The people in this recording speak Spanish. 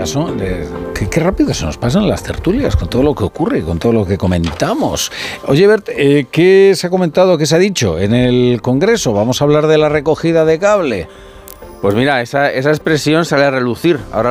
paso, qué rápido se nos pasan las tertulias con todo lo que ocurre, con todo lo que comentamos. Oye, Bert, ¿qué se ha comentado, qué se ha dicho en el Congreso? Vamos a hablar de la recogida de cable. Pues mira, esa expresión sale a relucir ahora